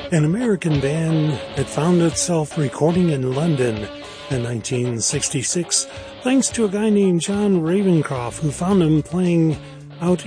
an American band that found itself recording in London in 1966, thanks to a guy named John Ravencroft, who found them playing out